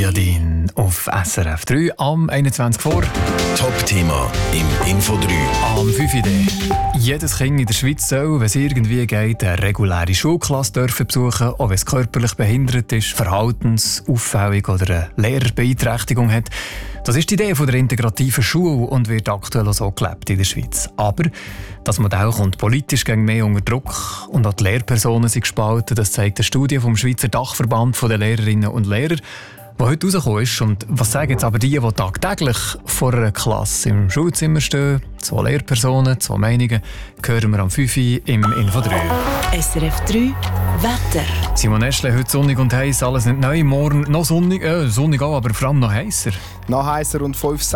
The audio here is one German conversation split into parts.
Biadin auf SRF 3 am 21 vor. Top-Thema im Info 3. Am 5 Idee. Jedes Kind in der Schweiz soll, wenn es irgendwie geht, eine reguläre Schulklasse dürfen besuchen, auch wenn es körperlich behindert ist, verhaltensauffällig oder eine Lehrerbeeinträchtigung hat. Das ist die Idee von der integrativen Schule und wird aktuell auch so gelebt in der Schweiz. Aber das Modell kommt politisch gegen mehr unter Druck und auch die Lehrpersonen sind gespalten. Das zeigt eine Studie vom Schweizer Dachverband der Lehrerinnen und Lehrer, die heute rausgekommen ist. Und was sagen jetzt aber die tagtäglich vor einer Klasse im Schulzimmer stehen? 2 Lehrpersonen, 2 Meinungen, hören wir am 5 Uhr im Info 3. SRF 3 Wetter. Simon Eschle, heute sonnig und heiß, alles nicht neu. Morgen noch sonnig auch, aber vor allem noch heißer. Noch heißer, rund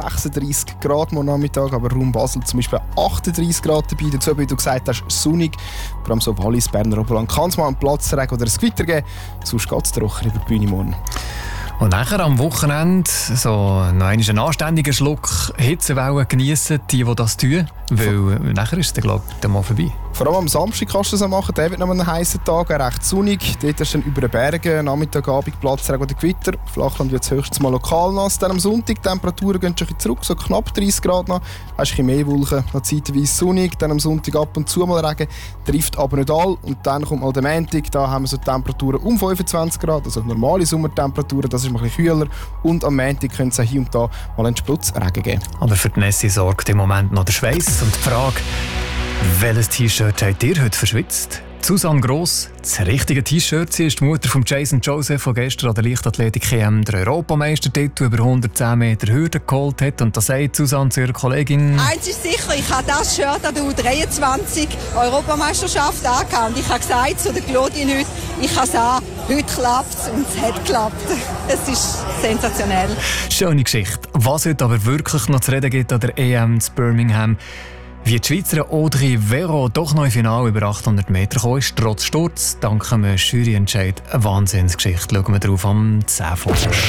36 Grad morgen Nachmittag, aber Raum Basel zum Beispiel 38 Grad dabei. Dazu, wie du gesagt hast, sonnig. Vor allem so Wallis, Berner Oberland kann es mal einen Platzregen oder ein Gewitter geben. Sonst geht es trocken über die Bühne morgen. Und nachher am Wochenende so noch einen anständigen Schluck Hitzewelle geniessen, die das tun. Weil nachher ist es, glaube ich, mal vorbei. Vor allem am Samstag kannst du das machen. Der wird noch einen heißen Tag, recht sonnig. Dort ist dann über den Bergen, Nachmittagabend Platzregen oder Gewitter. Flachland wird es höchstens mal lokal nass. Dann am Sonntag, die Temperaturen gehen schon ein bisschen zurück, so knapp 30 Grad noch. Hast ein bisschen mehr Wolken, noch zeitweise sonnig. Dann am Sonntag ab und zu mal Regen, trifft aber nicht all. Und dann kommt mal der Montag, da haben wir so Temperaturen um 25 Grad, also normale Sommertemperaturen, das ist ein bisschen kühler. Und am Montag könnte es hier und da mal einen Sputzregen geben. Aber für die Nässe sorgt im Moment noch der Schweiß und die Frage, welches T-Shirt habt ihr heute verschwitzt? Susanne Gross, das richtige T-Shirt. Sie ist die Mutter von Jason Joseph, der gestern an der Leichtathletik-EM den Europameistertitel über 110 Meter Hürde geholt hat. Und da sagt Susanne zu ihrer Kollegin: Eins ist sicher, ich habe das Shirt an der U23 Europameisterschaft angehabt. Und ich habe gesagt zu der Claudine heute, ich habe es an, heute klappt es und es hat geklappt. Es ist sensationell. Schöne Geschichte. Was heute aber wirklich noch zu reden gibt an der EM in Birmingham, wie die Schweizer Audrey Vero doch noch im Finale über 800 Meter gekommen ist, trotz Sturz, dank einem Juryentscheid. Eine Wahnsinnsgeschichte. Schauen wir drauf am 10 vor.